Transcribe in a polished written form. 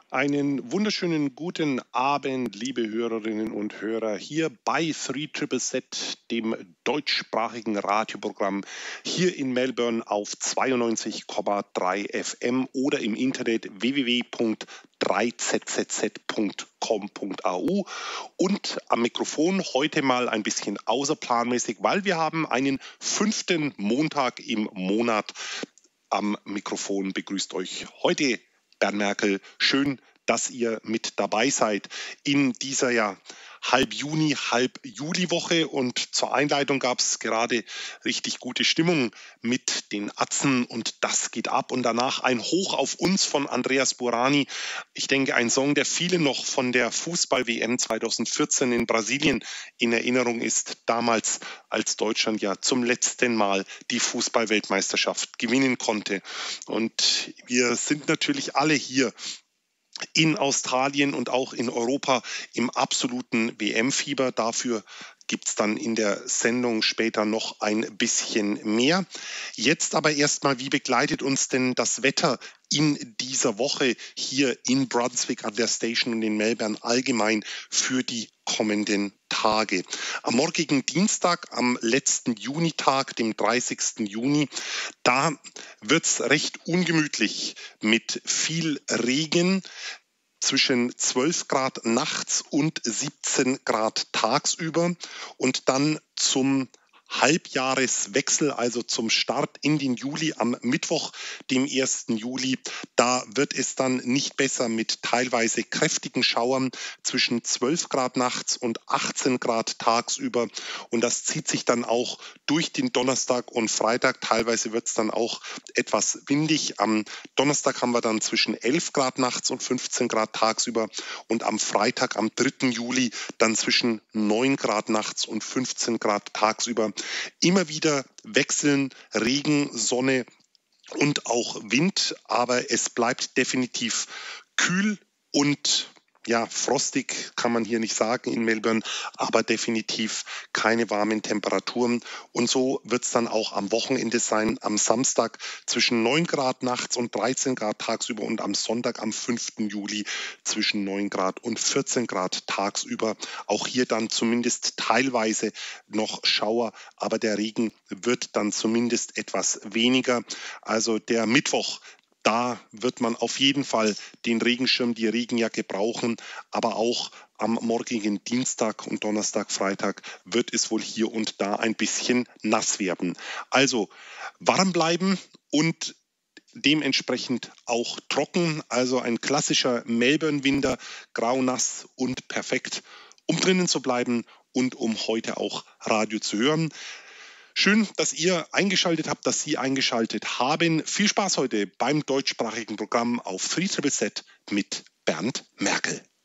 Einen wunderschönen guten Abend, liebe Hörerinnen und Hörer, hier bei 3ZZZ, dem deutschsprachigen Radioprogramm hier in Melbourne auf 92,3 FM oder im Internet www.3zzz.com.au und am Mikrofon heute mal ein bisschen außerplanmäßig, weil wir haben einen 5. Montag im Monat. Am Mikrofon begrüßt euch heute Bernd Merkel. Schön, dass ihr mit dabei seid in dieser halb Juni, halb Juli-Woche. Und zur Einleitung gab es gerade richtig gute Stimmung mit den Atzen und das geht ab. Und danach ein Hoch auf uns von Andreas Burani. Ich denke, ein Song, der viele noch von der Fußball-WM 2014 in Brasilien in Erinnerung ist. Damals, als Deutschland ja zum letzten Mal die Fußball-Weltmeisterschaft gewinnen konnte. Und wir sind natürlich alle hier in Australien und auch in Europa im absoluten WM-Fieber. Dafür gibt es dann in der Sendung später noch ein bisschen mehr. Jetzt aber erstmal, wie begleitet uns denn das Wetter in dieser Woche hier in Brunswick an der Station und in Melbourne allgemein für die kommenden Tage? Am morgigen Dienstag, am letzten Junitag, dem 30. Juni, da wird es recht ungemütlich mit viel Regen. Zwischen 12 Grad nachts und 17 Grad tagsüber und dann zum Halbjahreswechsel, also zum Start in den Juli am Mittwoch, dem 1. Juli. Da wird es dann nicht besser mit teilweise kräftigen Schauern zwischen 12 Grad nachts und 18 Grad tagsüber. Und das zieht sich dann auch durch den Donnerstag und Freitag. Teilweise wird es dann auch etwas windig. Am Donnerstag haben wir dann zwischen 11 Grad nachts und 15 Grad tagsüber. Und am Freitag, am 3. Juli, dann zwischen 9 Grad nachts und 15 Grad tagsüber. Immer wieder wechseln Regen, Sonne und auch Wind, aber es bleibt definitiv kühl und frostig kann man hier nicht sagen in Melbourne, aber definitiv keine warmen Temperaturen. Und so wird es dann auch am Wochenende sein, am Samstag zwischen 9 Grad nachts und 13 Grad tagsüber und am Sonntag, am 5. Juli, zwischen 9 Grad und 14 Grad tagsüber. Auch hier dann zumindest teilweise noch Schauer, aber der Regen wird dann zumindest etwas weniger. Also der Mittwoch, da wird man auf jeden Fall den Regenschirm, die Regenjacke brauchen, aber auch am morgigen Dienstag und Donnerstag, Freitag wird es wohl hier und da ein bisschen nass werden. Also warm bleiben und dementsprechend auch trocken, also ein klassischer Melbourne-Winter, grau, nass und perfekt, um drinnen zu bleiben und um heute auch Radio zu hören. Schön, dass ihr eingeschaltet habt, dass Sie eingeschaltet haben. Viel Spaß heute beim deutschsprachigen Programm auf 3ZZ mit Bernd Merkel.